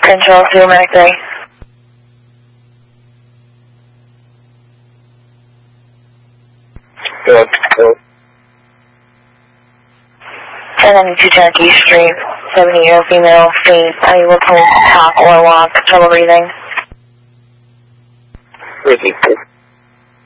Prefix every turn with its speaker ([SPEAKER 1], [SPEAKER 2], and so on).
[SPEAKER 1] Control 2, Medic 3.
[SPEAKER 2] Good.
[SPEAKER 1] 1092 Cherokee Street, 70-year-old female, faint, unable to talk or walk, trouble breathing.
[SPEAKER 2] Ricky.